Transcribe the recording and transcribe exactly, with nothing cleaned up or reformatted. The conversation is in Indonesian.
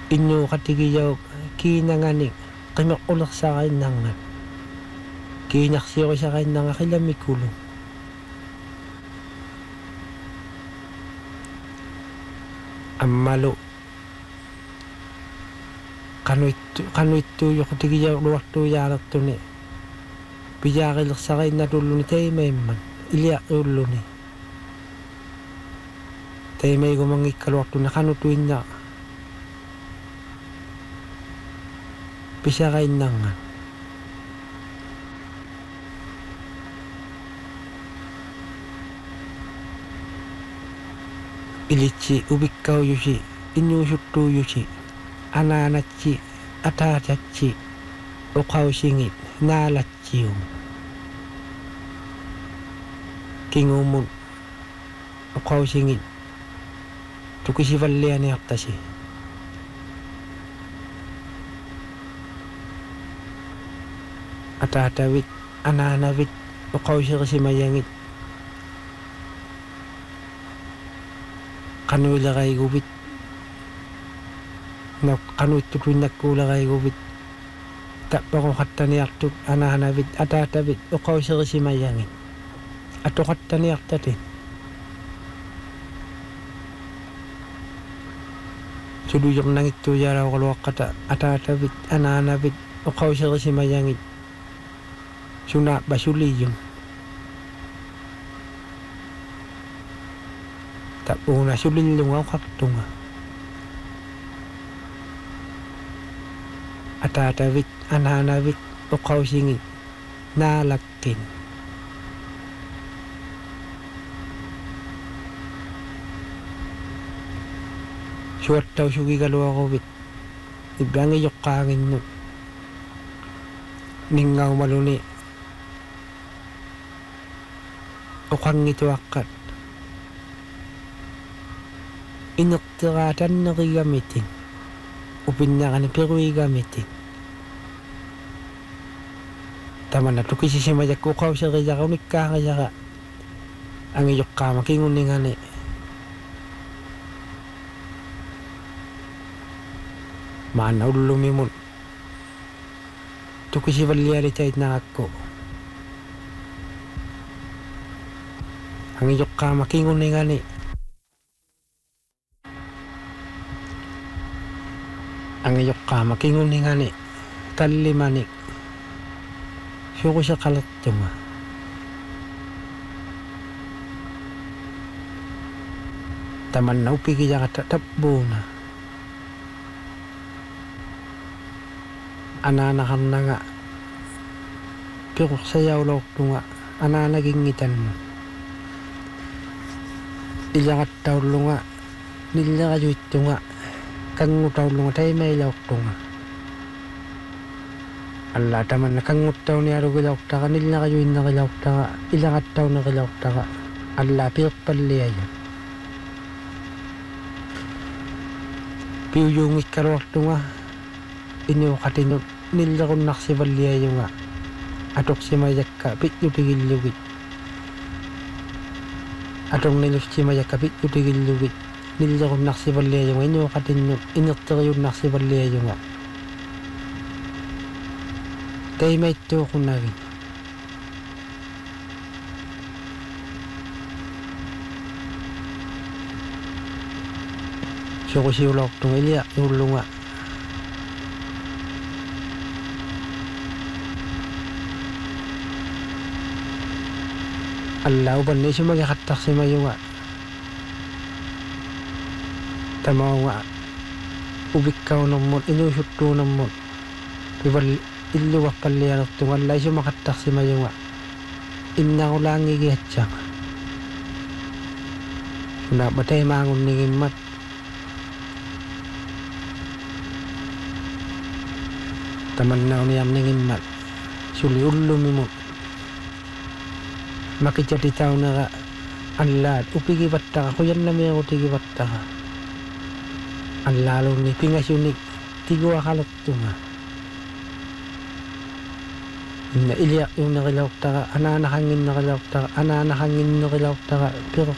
inyo katigiyaw kinanganing kimakulak sa akin nangan kinaksiyo sa akin nanga kilamikulong ammalo kanuit kanuit tuyo katigiyaw luwak tuyarak to ni piyakilak sa akin natulo ni tayo may man iliyak ulo ni tayo may gumangik kaluwak to na kanutuin na pisa kain nangan ilichi ubikaw yushi inyushutu yushi ananachi atatachi ukaw singit nalachiyo kingumun ukaw singit tukisivalliya ni aktasi atatawit ananawit ukaw siya kasi mayangit kanuila kay gubit na kanuit tutuin nakula kay gubit tapos ko kata ni aktuk ananawit atatawit ukaw siya kasi mayangit ato kata ni aktatin suduyok nang ito yaraw kalwak kata atatawit ananawit ukaw siya kasi mayangit suna basuli yun tapos na sulilong ang kaktunga atatawit ananawit ukaw singit nalakin suwat daw sugi kalwa ko bit ibang iyok kangin nun ningaw maluni ukang ito akat inaktiratan na kigamitin upin na ka ni pero igamitin tama na tukisi si mayak ukaw siya kaya ka unik ka kaya ka ang iyok ka makingunin nga ni maana ulo lumimon tukisi valiyari chait na ako ang iyok ka makingunin nga ni ang iyok ka makingunin nga ni talimanik siyo ko siya kalat yung taman na upigi siya katatapbo na ananakan na nga pero sayaw lawak to nga ananagingitan mo ilakat tawlo nga nila kayo ito nga kang tawlo nga tayo may lawak to nga ala taman na kang taw ni aro kilawak ta ka nila kayo ina kilawak ta ka ilakat taw na kilawak ta ka ala piyak pali ayan piyo yung ikarwak to nga inyo katinyo nila kong naksibaliya yung nga atok si mayak ka pit yung tigil lugit atong nilus si mayak ka pit yung tigil lugit nila kong naksibaliya yung nga inyo katinyo inakta yung naksibaliya yung nga tayo may ito ko na rin so ko siulok tong iliyak yung lunga alaw ba na siya magkakatak si mayo nga tamaw nga ubik ka ng mon inusot to ng mon ibal iluwak paliyan ito nga alay siya makatak si mayo nga ina ko lang igihat siya na batay mangon ningin mat taman na niyam ningin mat suli ulo mi mo makijati tao na ka anlad upigi batta ka kuyan na may ako tigi batta ka ang lalo ni pingasyunik tigo akalot to nga na iliyak yung nakilawak ta ka ananakangin nakilawak ta ka ananakangin nakilawak ta ka pero